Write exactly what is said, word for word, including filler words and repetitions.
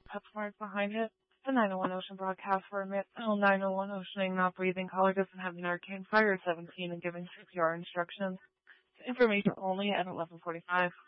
PetSmart behind it. The nine oh one Ocean broadcast for a nine oh one Oceaning not breathing caller doesn't have an arcane fire at seventeen and giving C P R instructions. Information only at eleven forty-five.